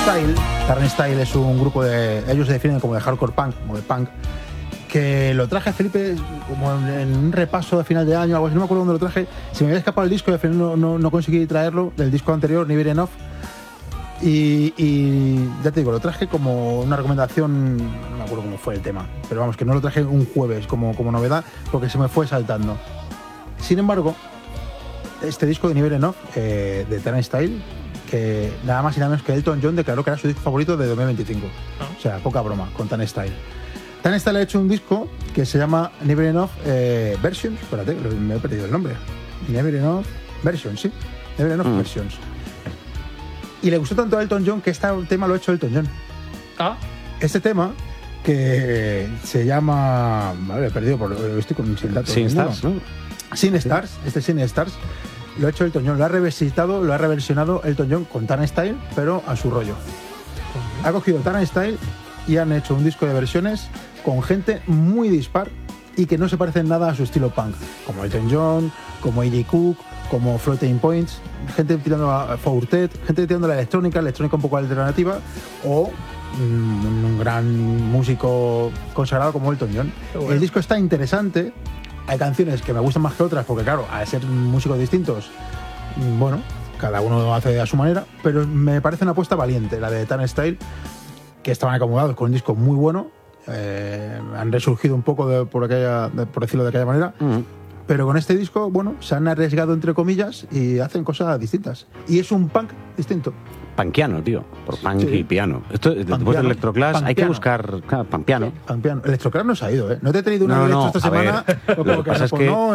Turnstile es un grupo de... Ellos se definen como de hardcore punk, como de punk, que lo traje a Felipe como en un repaso de final de año, algo así, no me acuerdo dónde lo traje. Se me había escapado el disco y al final no conseguí traerlo, del disco anterior, Never Enough. Y ya te digo, lo traje como una recomendación, no me acuerdo cómo fue el tema, pero vamos, que no lo traje un jueves como novedad, porque se me fue saltando. Sin embargo, este disco de Never Enough, de Turnstile, que nada más y nada menos que Elton John declaró que era su disco favorito de 2025. O sea, poca broma con Turnstile. Turnstile ha hecho un disco que se llama Never Enough Versions. Espérate, me he perdido el nombre. Never Enough Versions, sí. Never Enough Versions. Y le gustó tanto a Elton John que este tema lo ha hecho Elton John. Este tema que se llama... Vale, he perdido, estoy con sin datos. Sin Stars, ¿no? Sin Stars, Sin Stars. Lo ha hecho Elton John, lo ha reversionado Elton John con Turnstile, pero a su rollo. Ha cogido Turnstile y han hecho un disco de versiones con gente muy dispar y que no se parecen nada a su estilo punk, como Elton John, como A.J. Cook, como Floating Points, gente tirando a Fourtet, gente tirando a la electrónica un poco alternativa, o un gran músico consagrado como Elton John. Bueno. El disco está interesante. Hay canciones que me gustan más que otras, porque claro, al ser músicos distintos, bueno, cada uno lo hace a su manera, pero me parece una apuesta valiente, la de Turnstile, que estaban acomodados con un disco muy bueno, han resurgido un poco por decirlo de aquella manera, pero con este disco, bueno, se han arriesgado entre comillas y hacen cosas distintas. Y es un punk distinto. Punkiano, tío, por punk y piano. Esto, después del Electroclash hay que buscar punk piano. Electroclash nos ha ido, ¿eh? No te he traído una esta semana. Lo que pasa es que